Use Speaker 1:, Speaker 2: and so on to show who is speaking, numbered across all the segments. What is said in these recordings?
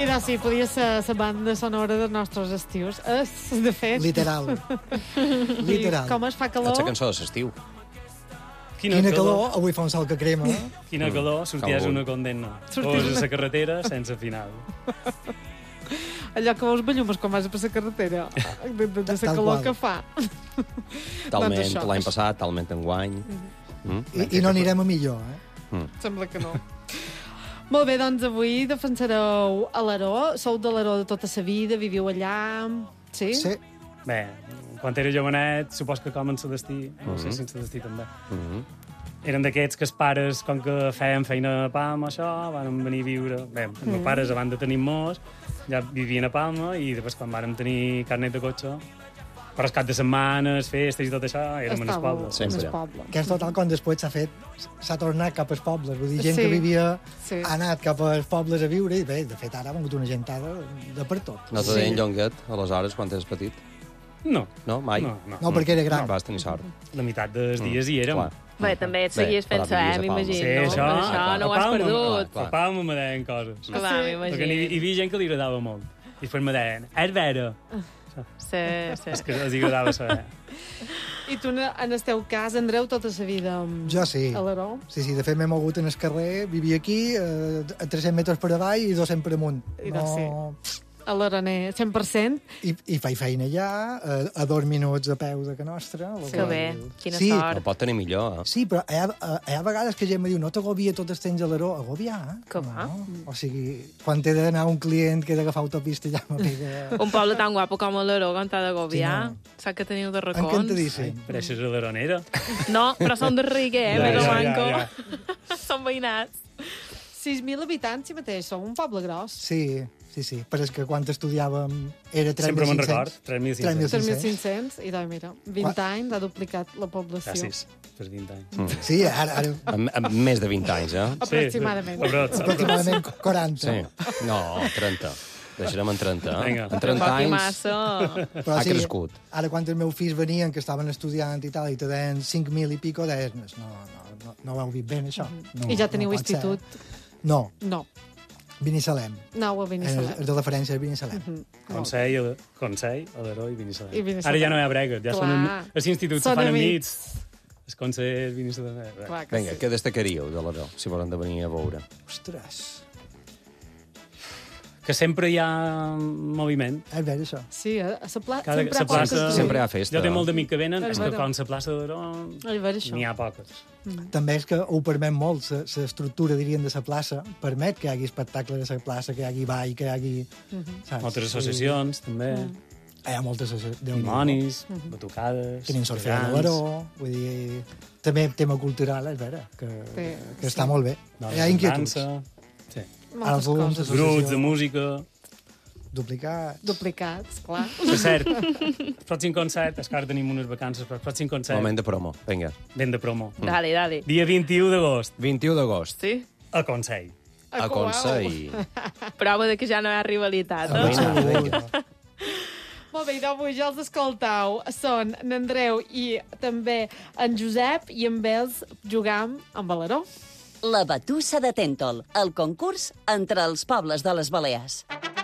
Speaker 1: I no, sí, podia ser la banda sonora dels nostres estius. De fet.
Speaker 2: Literal. Literal.
Speaker 1: I com es fa
Speaker 3: És
Speaker 1: calor?
Speaker 3: la cançó de l'estiu.
Speaker 2: Quina calor, avui fa un sol que crema.
Speaker 4: Quina calor, sorties
Speaker 3: Calor.
Speaker 4: una condemna. Poses a la carretera sense final.
Speaker 1: Allò que veus bellumes quan vas per la carretera. De la
Speaker 2: Tal
Speaker 1: calor
Speaker 2: qual.
Speaker 1: que fa.
Speaker 3: Talment
Speaker 1: Doncs això.
Speaker 3: l'any passat, talment enguany.
Speaker 2: I no anirem a millor,
Speaker 1: Sembla que no. Molt bé, doncs avui defensareu a l'Aró. Sou de l'Aró de tota la vida, viviu allà... Sí?
Speaker 2: Sí.
Speaker 4: Bé, quan era jovenet, supos que com en Celestí, no sé si en Celestí també. Eren d'aquests que els pares, com que feien feina a Palma, això, van venir a viure... Bé, els meus pares, abans de tenir molts, ja vivien a Palma i després, quan vàrem tenir carnet de cotxe, per els cap de setmanes, festes i tot això, érem en el poble.
Speaker 3: Sempre.
Speaker 2: Que és total com després s'ha tornat cap als pobles. Vull dir, gent
Speaker 1: Sí.
Speaker 2: que vivia
Speaker 1: Sí.
Speaker 2: ha anat cap als pobles a viure i bé, de fet, ara ha vengut una gentada de per tot.
Speaker 3: No te deien llonguet, aleshores, quan eres petit?
Speaker 4: No,
Speaker 3: No, mai?
Speaker 4: no, no.
Speaker 2: No, perquè era gran.
Speaker 3: Vas tenir sort.
Speaker 4: La meitat dels dies hi érem.
Speaker 3: Clar.
Speaker 5: Bé, també et seguies
Speaker 3: Bé,
Speaker 5: fent-se,
Speaker 3: clar, vivies a Palma.
Speaker 5: m'imagino.
Speaker 4: Sí, això,
Speaker 5: Per això no ho has perdut.
Speaker 3: clar.
Speaker 4: A Palma me deien coses.
Speaker 5: Clar,
Speaker 4: Perquè
Speaker 5: m'imagino.
Speaker 4: hi havia gent que li agradava molt. I després me deien, és vera.
Speaker 5: Sí, sí.
Speaker 4: És que els agradava saber.
Speaker 1: I tu, en el teu cas, Andreu, tota la vida
Speaker 2: Jo sí.
Speaker 1: a l'Aró?
Speaker 2: Sí, sí, de fet m'he mogut en el carrer, vivia aquí, a 300 metres per avall i 200 per amunt.
Speaker 1: I doncs a l'Aroner, 100%.
Speaker 2: I faig feina allà, a 2 minuts a peu de que nostra.
Speaker 5: Que bé, quina
Speaker 2: Sí.
Speaker 3: No
Speaker 5: sort.
Speaker 3: pot tenir millor, eh?
Speaker 2: Sí, però hi ha vegades que gent me diu no t'agobia tot el temps a l'Aró. Agobiar?
Speaker 5: Que va?
Speaker 2: No. O sigui, quan t'he d'anar un client que he d'agafar autopista ja me pega...
Speaker 5: Un poble tan guapo com l'Aró, com t'ha d'agobiar.
Speaker 2: Sí,
Speaker 5: Saps que teniu de racons?
Speaker 2: Encantadíssim.
Speaker 4: Per això és a l'Aronera.
Speaker 5: No, però són de Riguer,
Speaker 4: Ja,
Speaker 5: més o
Speaker 4: ja,
Speaker 5: manco.
Speaker 4: ja,
Speaker 5: Són veïnats.
Speaker 1: 6.000 habitants, si mateix, som un poble gros.
Speaker 2: Sí, sí, sí. Però és que quan estudiàvem era 3.500.
Speaker 4: Sempre me'n record, 3.500.
Speaker 1: 3.500, i doncs mira, 20 anys ha duplicat la població.
Speaker 4: Gràcies, per 20 anys.
Speaker 2: Sí, ara
Speaker 3: Amb més de 20 anys, eh?
Speaker 1: Aproximadament.
Speaker 2: aproximadament 40.
Speaker 3: Sí. No, 30. Deixarem en 30, eh?
Speaker 4: Vinga.
Speaker 3: En 30
Speaker 5: Poc i
Speaker 3: anys
Speaker 5: massa.
Speaker 2: Però
Speaker 3: ha crescut.
Speaker 2: Ara quan els meus fills venien, que estaven estudiant i tal, i te deien 5.000 i pico, deies, no ho heu vist ben, això. No,
Speaker 1: I ja teniu
Speaker 2: no pot ser.
Speaker 1: institut?
Speaker 2: No,
Speaker 1: No,
Speaker 2: Binissalem.
Speaker 1: no a Binissalem.
Speaker 2: És de referència a Binissalem.
Speaker 4: Consell, a l'Heroi i Binissalem.
Speaker 1: I Binissalem.
Speaker 4: Ara ja no hi ha bregues, ja són
Speaker 1: Clar.
Speaker 4: els instituts
Speaker 1: Són
Speaker 4: se fan
Speaker 1: amics.
Speaker 4: enmig. Els consells, Binissalem...
Speaker 1: Clar que
Speaker 3: Vinga,
Speaker 1: sí.
Speaker 3: què destacaríeu de l'Aró, si volen de venir a veure?
Speaker 2: Ostres,
Speaker 4: Que sempre hi ha moviment.
Speaker 2: és ver, això.
Speaker 1: Sí, a la plaça
Speaker 4: Cada,
Speaker 1: sempre
Speaker 4: la
Speaker 1: hi ha
Speaker 4: plaça...
Speaker 1: poques
Speaker 3: Sempre hi ha festa.
Speaker 4: Jo tinc molt d'amics que venen,
Speaker 1: És
Speaker 4: és que
Speaker 1: veritat.
Speaker 4: com la plaça d'Aró
Speaker 1: Ai, ver això.
Speaker 4: n'hi ha poques.
Speaker 2: També és que ho permet molt, l'estructura, diríem, de la plaça, permet que hi hagi espectacles a la plaça, que hi hagi ball, que hi hagi... Saps?
Speaker 4: Moltes associacions, també.
Speaker 2: Hi ha moltes associacions.
Speaker 4: Dimonis, batucades...
Speaker 2: Tenim Sorfea de
Speaker 4: gegants.
Speaker 2: l'Aró, vull dir... També tema cultural, és vera, que està molt bé.
Speaker 4: dones
Speaker 2: Hi ha
Speaker 4: de
Speaker 2: inquietuds.
Speaker 4: dansa, sí.
Speaker 2: Ara
Speaker 1: Moltes
Speaker 2: els
Speaker 1: coses.
Speaker 2: associació.
Speaker 4: Grups de música...
Speaker 2: Duplicats.
Speaker 1: Duplicats, clar.
Speaker 4: Per cert, el pròxim concert, és que ara tenim unes vacances, però el pròxim concert,
Speaker 3: Moment de promo, vinga.
Speaker 4: ben de promo.
Speaker 5: Dale, dale.
Speaker 4: Dia 21 d'agost,
Speaker 3: 21 d'agost,
Speaker 5: Sí?
Speaker 4: a Consell.
Speaker 3: a Consell.
Speaker 5: Prova de que ja no hi ha rivalitat, eh?
Speaker 3: Vinga, vinga.
Speaker 1: Molt bé, i d'avui ja els escoltau. Són n'Andreu i també en Josep, i amb ells jugam amb Valeró.
Speaker 6: La Batussa de Tèntol, el concurs entre els pobles de les Balears.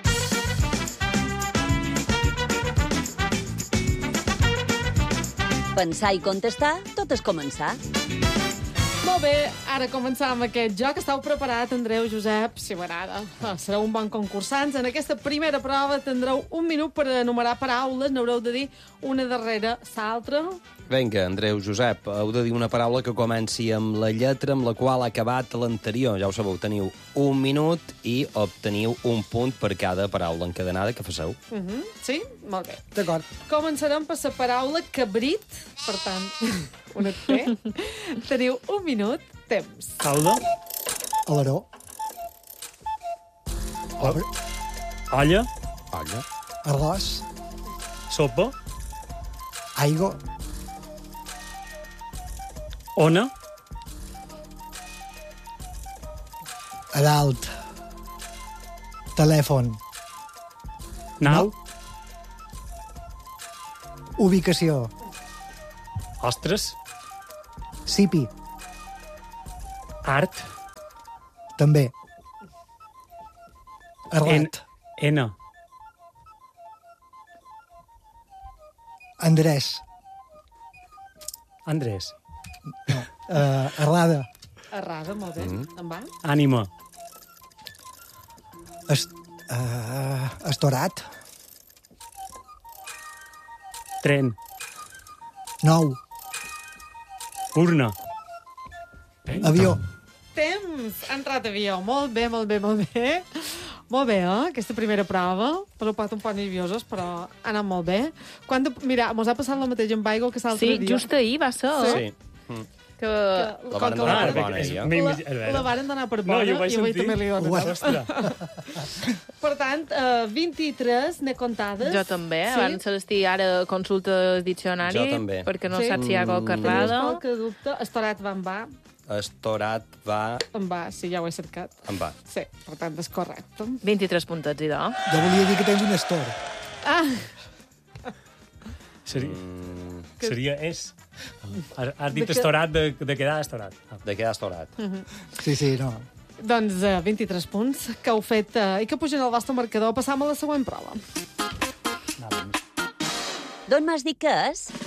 Speaker 6: Pensar i contestar, tot és començar.
Speaker 1: Molt bé, ara començam aquest joc. Esteu preparat, Andreu, Josep? Si m'agrada. Sereu un bon concursants. En aquesta primera prova tindreu un minut per enumerar paraules. N'haureu de dir una darrere l'altra.
Speaker 3: Vinga, Andreu, Josep, heu de dir una paraula que comenci amb la lletra amb la qual ha acabat l'anterior. Ja ho sabeu, teniu un minut i obteniu un punt per cada paraula encadenada que faceu.
Speaker 1: Sí? Molt bé.
Speaker 2: D'acord.
Speaker 1: Començarem per la paraula cabrit. Per tant, una T. Teniu un minut, temps.
Speaker 4: Caldo,
Speaker 2: A l'Aró.
Speaker 4: olla,
Speaker 3: Olla.
Speaker 2: Arròs.
Speaker 4: sopa,
Speaker 2: Aigua.
Speaker 4: ona,
Speaker 2: A dalt. Telèfon.
Speaker 4: nau,
Speaker 2: Ubicació.
Speaker 4: ostres,
Speaker 2: Sipi.
Speaker 4: art,
Speaker 2: També. Arrat.
Speaker 4: N.
Speaker 2: Andrés.
Speaker 4: Andrés.
Speaker 2: Arrada.
Speaker 1: Errada, molt bé. En va?
Speaker 4: Ànima.
Speaker 2: Estorat.
Speaker 4: Tren.
Speaker 2: Nou.
Speaker 4: Urna.
Speaker 2: Avió.
Speaker 1: Temps! Ha entrat avió. Molt bé, molt bé, molt bé. Molt bé, aquesta primera prova. Però pot un poc nerviosos, però ha anat molt bé. Mira, mos ha passat el mateix amb aigua que l'altre
Speaker 5: Sí,
Speaker 1: dia.
Speaker 5: just ahir va ser.
Speaker 3: Sí.
Speaker 5: Que...
Speaker 3: La van donar per bona, ja.
Speaker 1: La varen donar per
Speaker 4: No,
Speaker 1: bona
Speaker 4: jo ho vaig
Speaker 1: i avui
Speaker 4: sentir.
Speaker 1: també li donen.
Speaker 4: Ostres.
Speaker 1: Per tant, 23 n'he comptades.
Speaker 5: Jo també,
Speaker 1: Sí?
Speaker 5: abans Celestí ara consulta el diccionari,
Speaker 3: Jo també.
Speaker 5: perquè no
Speaker 1: Sí?
Speaker 5: saps si hi ha qualque
Speaker 1: Tenies
Speaker 5: errada.
Speaker 1: qualque dubte? Estorat va en va.
Speaker 3: Estorat va...
Speaker 1: En va, sí, ja ho he cercat.
Speaker 3: En va.
Speaker 1: Sí, per tant, és correcte.
Speaker 5: 23 puntets, idò.
Speaker 2: Jo volia dir que tens un estor.
Speaker 1: Ah,
Speaker 4: Seria és. Has dit estorat de quedar estorat.
Speaker 3: De quedar estorat.
Speaker 2: Sí, no.
Speaker 1: doncs 23 punts que heu fet i que pugen al vostre marcador. Passam a la següent prova.
Speaker 6: D'on m'has dit que és?